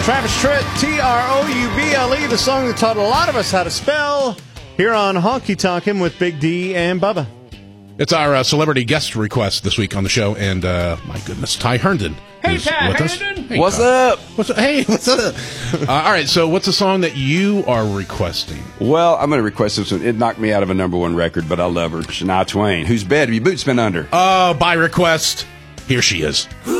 Travis Tritt, Trouble, the song that taught a lot of us how to spell, here on Honky Tonkin' with Big D and Bubba. It's our celebrity guest request this week on the show, and my goodness, Ty Herndon is with us. Hey, what's up? Hey, what's up? All right, so what's the song that you are requesting? Well, I'm going to request this one. It knocked me out of a number one record, but I love her. Shania Twain. Whose bed have your boots been under? By request, here she is.